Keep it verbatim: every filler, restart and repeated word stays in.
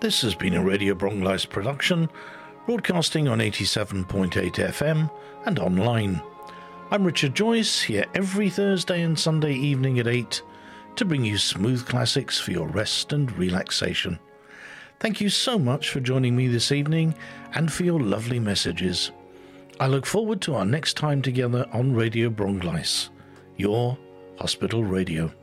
This has been a Radio Bronglice production, broadcasting on eighty-seven point eight F M and online. I'm Richard Joyce, here every Thursday and Sunday evening at eight to bring you smooth classics for your rest and relaxation. Thank you so much for joining me this evening and for your lovely messages. I look forward to our next time together on Radio Bronglice, your hospital radio.